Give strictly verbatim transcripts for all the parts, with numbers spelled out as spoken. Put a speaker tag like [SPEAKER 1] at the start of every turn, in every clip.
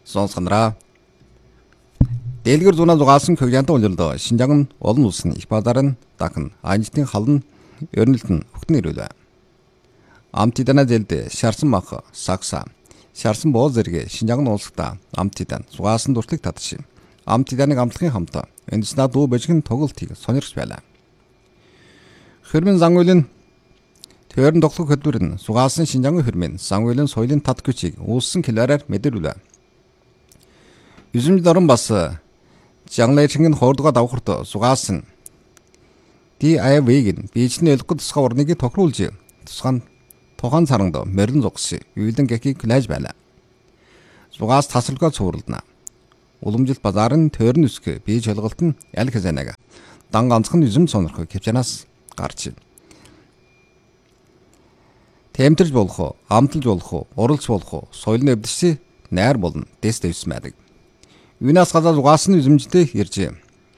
[SPEAKER 1] Сонсгонраа. Дэлгэр зунаа зугаасан көглянтан улирлоо Шинжаан олон улсын их баазарын дахин анжтын халан өрнөлтөн өгтөн ирүүлвэ. Амтидана зэлдэ шарсан мах сакса шарсан боол зэрэг Шинжаан улстай амтидан зугаасан дуршлыг татшив. Амтиданыг амтлахын хамтаа эндснаа дуу бэжгэн тоглолтыг сонирхож байлаа. Хөрмөн Зангуйлын Төрөн тоглох хөдөлмөр нь зугаасан Шинжаан хөрмөн Зангуйлын соёлын тат күчийг үүссэн хэлээрээр мэдэрвэ. Юзэмд орон бас Жанлайчгийн хоордгоо давхарт зугаасан ди ай вэгийн бичний элгүүд тусгай урныг тохируулж тусгаан тохон саранд морин зогссон үйлдэн гэхийг лайж байлаа. Зугаас тасралгаа цууралдана. Уламжлалт базарын төрн үсгэ бие чөлгөлт нь аль хэзээнэг дан ганцхан юзэм сонирхоо кэвчанаас гарч тэмтэрж болох уу, амталж болох уу, уралж болох уу, соёлын өвдөссөн найр болно дэс дэвс байдаг. Юунаас гадаа зугаасан юзэмжтэй иржээ.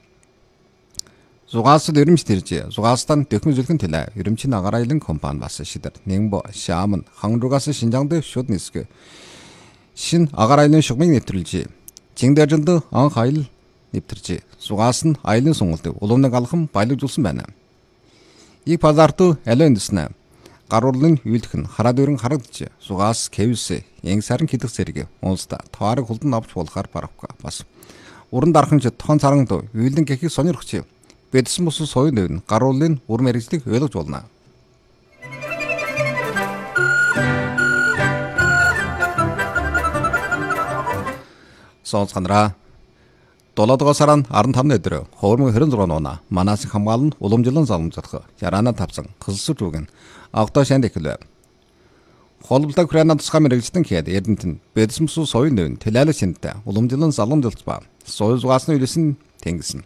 [SPEAKER 1] Зугаасд өрөмжт иржээ. Зугаастан дөхмө зүлхэн тэлээ. Өрөмчийн агаар айлын компани бас шидэр. Нэмбо, Шаамн, хангругаас Шинжаанд шууд нисгэ. Шин агаар айлын шугмыг нэвтрүүлжээ. Чиндэржэнд анх айл нэвтэржээ. Зугаас нь айлын сонголт улуунаг алхам баялагжуулсан байна. Ийг пазарту алин дэснэ. Гаруулын үйлдэх нь хараад өрн харагдж зугаас кевс янг сарын хидэх зэрэг унста таарыг хулдан авч болохаар барахгүй бас уран дарханч тохон царанд үйлдэн гэхийг сонирхч бэдсэн бус соёл нэвн гаруулын ур мэргэжлийг ойлгож болно. Сонсгонраа долоодгоо саран аран тамны өдөр хоормон хорин зураг нуна манаас хамгаалан уламжлан заламжлах яраана тавсан кызсүр үгэн автоо шанд ихлээ. Холболтой Украина тусгай мэргэжтэн хэд эрдэнэт нь бэдсэн бус соёл нэвн тэлэлэ шинтэ уламжлан заламжлалт ба соёл зугаасны үйлсэн тэнгисэн.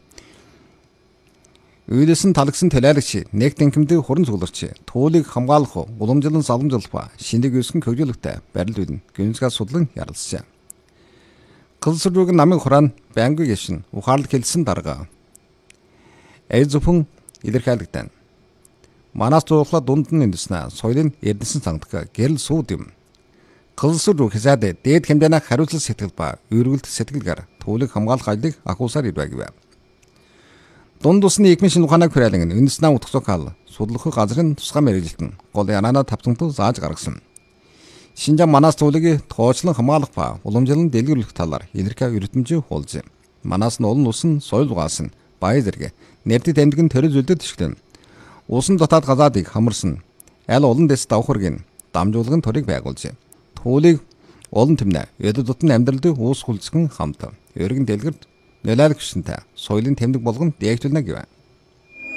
[SPEAKER 1] Үйлсэн талагсан тэлэлэгч нэг тэнхимдэг хуран цугларч туулыг хамгаалах уламжлан заламжлалт ба шинийг өсгөн хөгжүүлэлтэ барил үйдэн гүнзгээс судлан ярилцсан. Кылсүрүүг намын хураан байнгын гişин ухаалт хэлсэн дарга. Эй зөвхөн илэрхийлэгдэн. Манаас зуухла дунд нь эндснэ соёлын эрдэнэсэн цангадга гэрэл сууд юм. Кылсүрүү хэсээд дээд хэмжээний хариуцлал сэтгэл ба өргөлт сэтгэлгээр туулыг хамгаалах ажлыг ахуусаар ирвэ гэв. Дунд усны икмэн шин ухаанаг хүрээлэн эндснэ утгасокал судлах газрын тусгай мэргэжилтэн гол янаана тавцамтал зааж гаргасан. Шинжаан манаас туулыг тоочлон хамгаалах ба уламжлан дэлгэрүүлэх талаар илэрхий эрдэмтэн хуулж. Манаас нь олон улсын соёл зугаасан бай зэрэг нэрдэд амьдгэн төрөл зүйлдэд тишгэлэн. Улсын дотоод газаадыг хамарсан аль олон дэс давхаргийн дамжуулгын торыг байгуулж. Туулыг олон тэмнэ эд дотн амьдралд уус хүлцгэн хамт өргөн дэлгэрд нөлөөлөх хүчтэй соёлын тэмдэг болгон дээгтүүлнэ гэв.